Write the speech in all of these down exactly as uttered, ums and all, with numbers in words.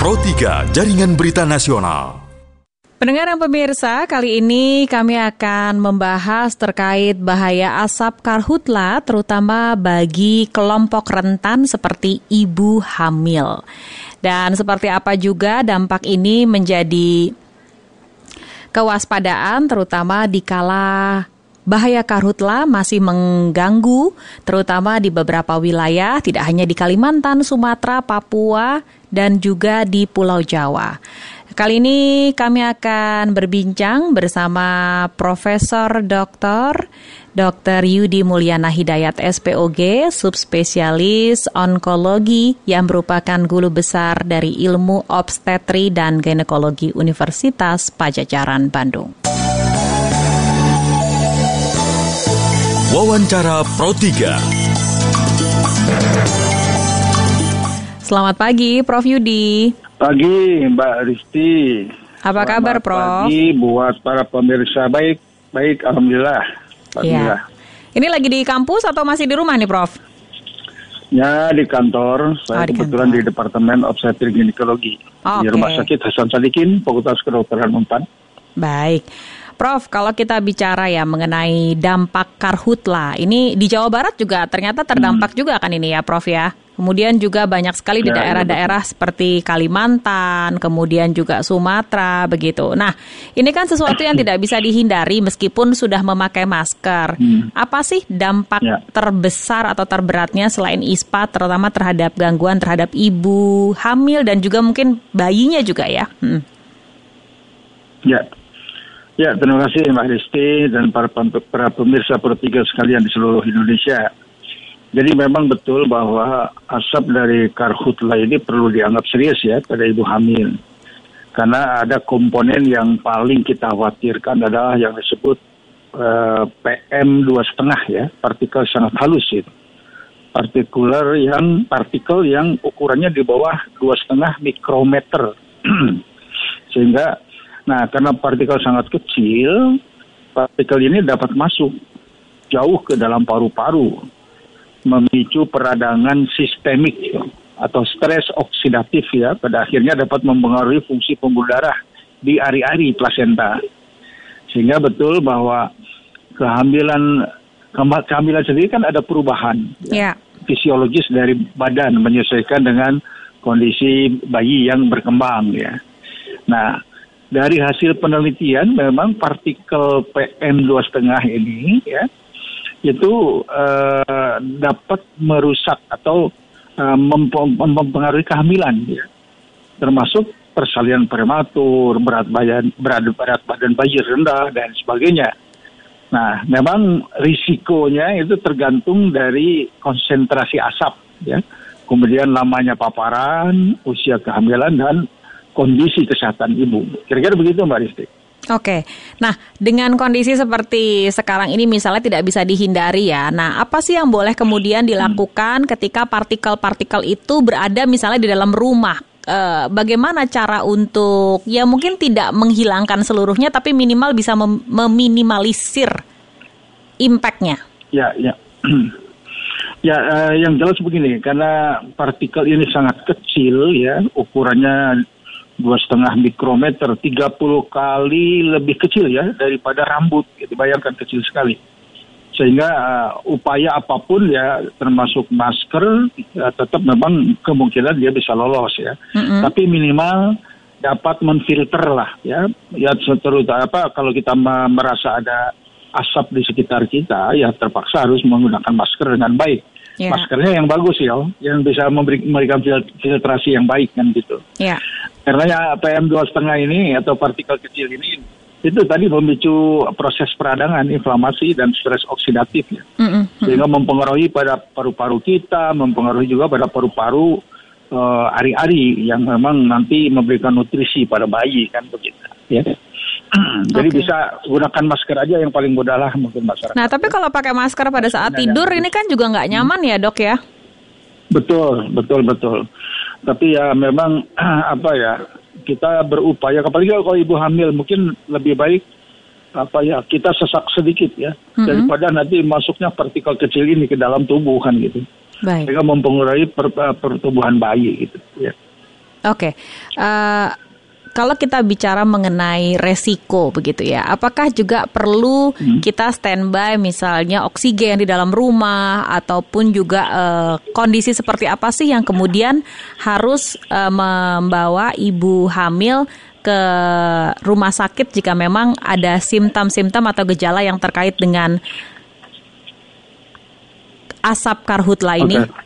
Pro tiga, Jaringan Berita Nasional. Pendengar dan pemirsa, kali ini kami akan membahas terkait bahaya asap karhutla terutama bagi kelompok rentan seperti ibu hamil. Dan seperti apa juga dampak ini menjadi kewaspadaan terutama di kala bahaya karhutla masih mengganggu terutama di beberapa wilayah, tidak hanya di Kalimantan, Sumatera, Papua, dan juga di Pulau Jawa. Kali ini kami akan berbincang bersama Profesor Doktor Doktor Yudi Mulyana Hidayat S P O G, subspesialis onkologi yang merupakan guru besar dari Ilmu Obstetri dan Ginekologi Universitas Padjadjaran Bandung. Wawancara Pro tiga. Selamat pagi, Prof Yudi. Pagi, Mbak Risti. Apa Selamat kabar, Prof? Pagi buat para pemirsa. Baik, baik, alhamdulillah. Alhamdulillah. Ya. Ini lagi di kampus atau masih di rumah nih, Prof? Ya, di kantor. Saya oh, di kebetulan kantor. di Departemen Obstetri Ginekologi oh, di okay. Rumah Sakit Hasan Sadikin, Fakultas Kedokteran Unpad. Baik. Prof, kalau kita bicara ya mengenai dampak karhutla, ini di Jawa Barat juga ternyata terdampak hmm. juga kan ini ya, Prof ya? Kemudian juga banyak sekali di ya, daerah-daerah ya, seperti Kalimantan, kemudian juga Sumatera, begitu. Nah, ini kan sesuatu yang tidak bisa dihindari meskipun sudah memakai masker. Hmm. Apa sih dampak ya. terbesar atau terberatnya selain ispa, terutama terhadap gangguan terhadap ibu hamil dan juga mungkin bayinya juga ya? Hmm. Ya, ya terima kasih Mbak Risti dan para, para pemirsa Pro tiga sekalian di seluruh Indonesia. Jadi memang betul bahwa asap dari karhutla ini perlu dianggap serius ya pada ibu hamil. Karena ada komponen yang paling kita khawatirkan adalah yang disebut uh, P M dua koma lima ya, partikel sangat halus itu. Partikular yang partikel yang ukurannya di bawah dua koma lima mikrometer. Sehingga, nah karena partikel sangat kecil, partikel ini dapat masuk jauh ke dalam paru-paru, memicu peradangan sistemik atau stres oksidatif ya, pada akhirnya dapat mempengaruhi fungsi pembuluh darah di ari-ari plasenta. Sehingga betul bahwa kehamilan kehamilan sendiri kan ada perubahan yeah. ya, fisiologis dari badan menyesuaikan dengan kondisi bayi yang berkembang ya. Nah, dari hasil penelitian memang partikel P M dua koma lima ini ya itu uh, dapat merusak atau uh, mem- mempengaruhi kehamilan, ya. Termasuk persalinan prematur, berat badan, berat, berat badan bayi rendah dan sebagainya. Nah, memang risikonya itu tergantung dari konsentrasi asap, ya. Kemudian lamanya paparan, usia kehamilan dan kondisi kesehatan ibu. Kira-kira begitu, Mbak Risti. Oke, nah dengan kondisi seperti sekarang ini misalnya tidak bisa dihindari ya. Nah, apa sih yang boleh kemudian dilakukan ketika partikel-partikel itu berada misalnya di dalam rumah? E, bagaimana cara untuk ya mungkin tidak menghilangkan seluruhnya tapi minimal bisa mem- meminimalisir impact-nya? Ya, ya. Ya, uh, yang jelas begini, karena partikel ini sangat kecil ya, ukurannya dua setengah mikrometer, tiga puluh kali lebih kecil ya daripada rambut. Gitu. Bayangkan kecil sekali. Sehingga uh, upaya apapun ya, termasuk masker, ya, tetap memang kemungkinan dia bisa lolos ya. Mm-hmm. Tapi minimal dapat menfilter lah ya. Ya terutama apa kalau kita merasa ada asap di sekitar kita, ya terpaksa harus menggunakan masker dengan baik. Yeah. Maskernya yang bagus ya, yang bisa memberi, memberikan filtrasi yang baik kan gitu. Yeah. Karena P M dua koma lima ini atau partikel kecil ini itu tadi memicu proses peradangan, inflamasi dan stres oksidatif ya. Mm-hmm. Sehingga mempengaruhi pada paru-paru kita, mempengaruhi juga pada paru-paru uh, ari-ari yang memang nanti memberikan nutrisi pada bayi kan begitu ya. Jadi okay. bisa gunakan masker aja yang paling mudah lah mungkin masyarakat. Nah tapi kalau pakai masker pada saat Maskernya tidur ini kan juga nggak nyaman ya dok ya? Betul, betul, betul. Tapi ya memang apa ya, kita berupaya, apalagi kalau ibu hamil mungkin lebih baik apa ya kita sesak sedikit ya, mm-hmm. daripada nanti masuknya partikel kecil ini ke dalam tubuh kan gitu. Baik. Sehingga mempengaruhi per, pertumbuhan bayi gitu ya. Oke, okay. uh, kalau kita bicara mengenai resiko begitu ya, apakah juga perlu hmm. kita standby misalnya oksigen di dalam rumah ataupun juga uh, kondisi seperti apa sih yang kemudian harus uh, membawa ibu hamil ke rumah sakit jika memang ada simptom-simptom atau gejala yang terkait dengan asap karhutla ini? Okay.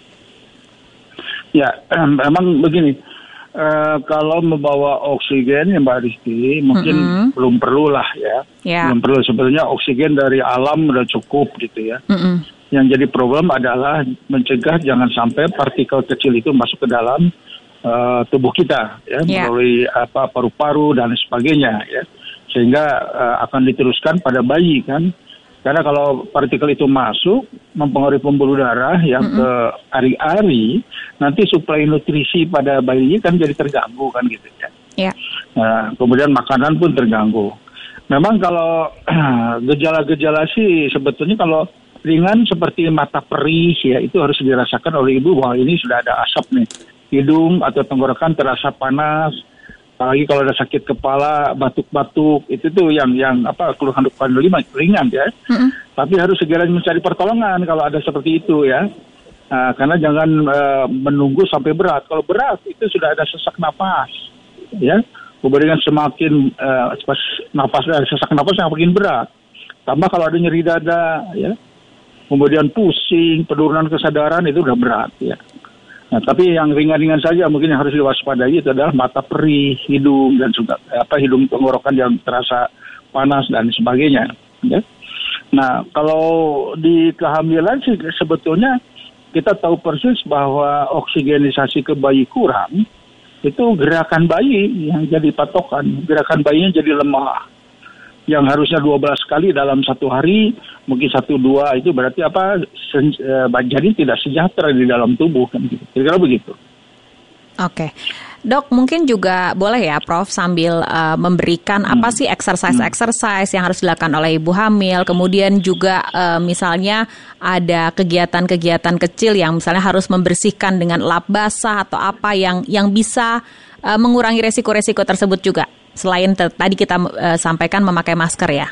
Ya, memang begini. Uh, kalau membawa oksigen ya Mbak Rizky, mungkin mm-hmm. belum perlu lah ya. Yeah. Belum perlu, sebenarnya oksigen dari alam udah cukup gitu ya. Mm-hmm. Yang jadi problem adalah mencegah jangan sampai partikel kecil itu masuk ke dalam uh, tubuh kita ya, yeah. melalui apa paru-paru dan sebagainya ya. Sehingga uh, akan diteruskan pada bayi kan. Karena kalau partikel itu masuk, mempengaruhi pembuluh darah yang mm-hmm. ke ari-ari, nanti suplai nutrisi pada bayinya kan jadi terganggu kan gitu ya. Yeah. Nah, kemudian makanan pun terganggu. Memang kalau gejala-gejala sih sebetulnya kalau ringan seperti mata perih ya, itu harus dirasakan oleh ibu bahwa ini sudah ada asap nih. Hidung atau tenggorokan terasa panas. Apalagi kalau ada sakit kepala, batuk-batuk, itu tuh yang yang apa keluhan-keluhan ringan ya. Mm-hmm. Tapi harus segera mencari pertolongan kalau ada seperti itu ya. Nah, karena jangan uh, menunggu sampai berat. Kalau berat itu sudah ada sesak napas, ya. Kemudian semakin uh, napas sesak napas yang makin berat. Tambah kalau ada nyeri dada, ya. Kemudian pusing, penurunan kesadaran itu udah berat, ya. Nah, tapi yang ringan-ringan saja mungkin yang harus diwaspadai itu adalah mata perih, hidung dan juga apa hidung tenggorokan yang terasa panas dan sebagainya. Ya. Nah, kalau di kehamilan sih sebetulnya kita tahu persis bahwa oksigenisasi ke bayi kurang, itu gerakan bayi yang jadi patokan, gerakan bayinya jadi lemah. Yang harusnya dua belas kali dalam satu hari, mungkin satu dua itu berarti apa? Sen, e, jadi tidak sejahtera di dalam tubuh kan gitu. Kira-kira begitu. Oke. Dok, mungkin juga boleh ya Prof sambil uh, memberikan hmm. apa sih exercise-exercise yang harus dilakukan oleh ibu hamil, kemudian juga uh, misalnya ada kegiatan-kegiatan kecil yang misalnya harus membersihkan dengan lap basah atau apa yang yang bisa uh, mengurangi resiko-resiko tersebut juga. Selain te- tadi kita uh, sampaikan memakai masker ya.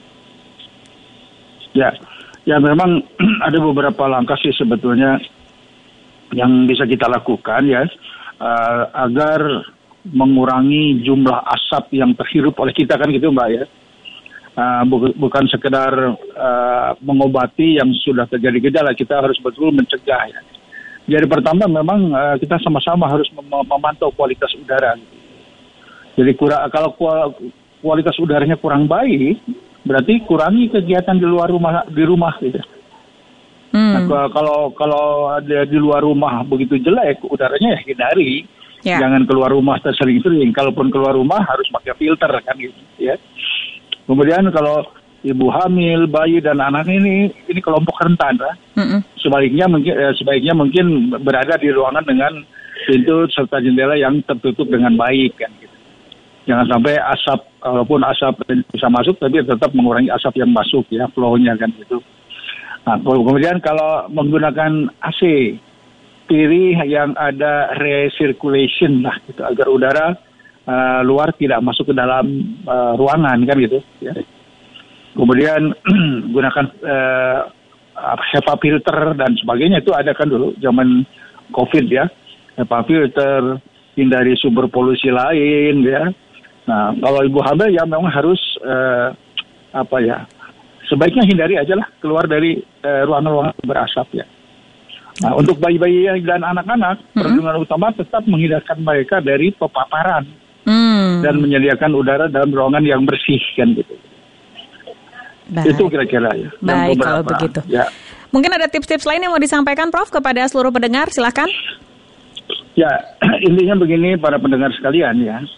Ya, ya memang ada beberapa langkah sih sebetulnya yang bisa kita lakukan ya uh, agar mengurangi jumlah asap yang terhirup oleh kita kan gitu Mbak ya. Uh, bu- bukan sekedar uh, mengobati yang sudah terjadi gejala, kita harus betul mencegah ya. Jadi pertama memang uh, kita sama-sama harus mem- memantau kualitas udara. Gitu. Jadi kurang, kalau kualitas udaranya kurang baik, berarti kurangi kegiatan di luar rumah di rumah gitu. Hmm. Nah, kalau kalau ada di luar rumah begitu jelek udaranya ya hindari, yeah. Jangan keluar rumah tersering-sering. Kalaupun keluar rumah harus pakai filter kan gitu ya. Kemudian kalau ibu hamil, bayi dan anak ini ini kelompok rentan, lah. Mm-mm. Sebaliknya mungkin eh, sebaiknya mungkin berada di ruangan dengan pintu serta jendela yang tertutup dengan baik kan gitu. Jangan sampai asap, walaupun asap bisa masuk, tapi tetap mengurangi asap yang masuk ya, flow-nya kan gitu. Nah, kemudian kalau menggunakan A C, pilih yang ada recirculation lah, gitu, agar udara uh, luar tidak masuk ke dalam uh, ruangan kan gitu. Ya. Kemudian gunakan uh, HEPA filter dan sebagainya itu ada kan dulu zaman COVID ya, HEPA filter, hindari sumber polusi lain ya. Nah, kalau ibu hamil ya memang harus uh, apa ya, sebaiknya hindari aja lah keluar dari uh, ruangan-ruangan berasap ya. Nah, untuk bayi-bayi dan anak-anak, mm-hmm. perlindungan utama tetap menghindarkan mereka dari paparan mm. dan menyediakan udara dalam ruangan yang bersih kan gitu. Baik. Itu kira-kira ya. Baik kalau begitu. Ya. Mungkin ada tips-tips lain yang mau disampaikan Prof kepada seluruh pendengar, silakan. Ya, intinya begini para pendengar sekalian ya.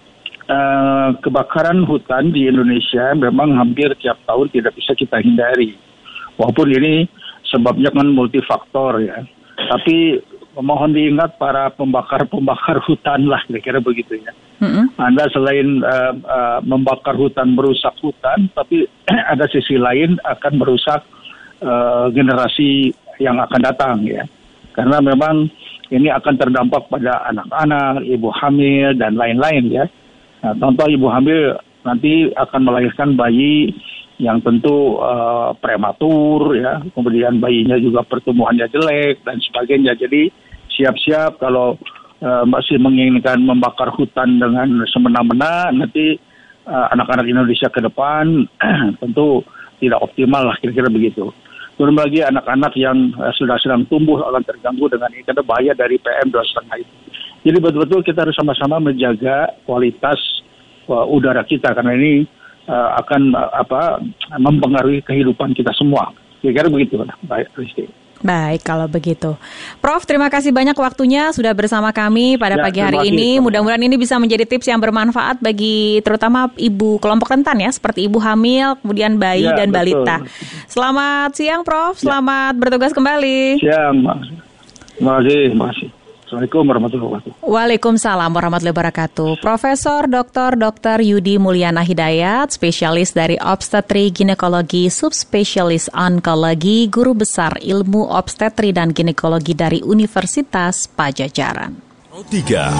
Uh, kebakaran hutan di Indonesia memang hampir tiap tahun tidak bisa kita hindari. Walaupun ini sebabnya kan multifaktor ya. Tapi mohon diingat para pembakar-pembakar hutan lah, kira-kira begitu ya. Mm-hmm. Anda selain uh, uh, membakar hutan, merusak hutan, tapi ada sisi lain akan merusak uh, generasi yang akan datang ya. karena memang ini akan terdampak pada anak-anak, ibu hamil dan lain-lain ya. Nah, contoh ibu hamil nanti akan melahirkan bayi yang tentu uh, prematur ya, kemudian bayinya juga pertumbuhannya jelek dan sebagainya. Jadi siap-siap kalau uh, masih menginginkan membakar hutan dengan semena-mena, nanti uh, anak-anak Indonesia ke depan tentu tidak optimal lah, kira-kira begitu. Belum lagi anak-anak yang uh, sudah sedang tumbuh akan terganggu dengan ini karena bahaya dari P M dua koma lima itu. Jadi betul-betul kita harus sama-sama menjaga kualitas uh, udara kita karena ini uh, akan uh, apa mempengaruhi kehidupan kita semua. Kira-kira begitu, baik, Risti. Baik, kalau begitu. Prof, terima kasih banyak waktunya sudah bersama kami pada ya, pagi hari ini. Mudah-mudahan ini bisa menjadi tips yang bermanfaat bagi terutama ibu kelompok rentan ya, seperti ibu hamil, kemudian bayi ya, dan betul. balita. Selamat siang, Prof. Selamat ya. bertugas kembali. Siang, Mas. Terima kasih, terima kasih. Assalamualaikum warahmatullahi wabarakatuh. Waalaikumsalam warahmatullahi wabarakatuh. Profesor Doktor Doktor Yudi Mulyana Hidayat, spesialis dari obstetri ginekologi, subspesialis onkologi, guru besar ilmu obstetri dan ginekologi dari Universitas Pajajaran. Pro tiga.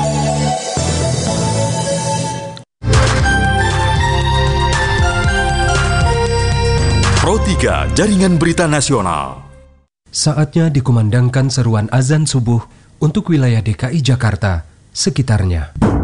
Pro tiga, Jaringan Berita Nasional. Saatnya dikumandangkan seruan azan subuh untuk wilayah D K I Jakarta sekitarnya.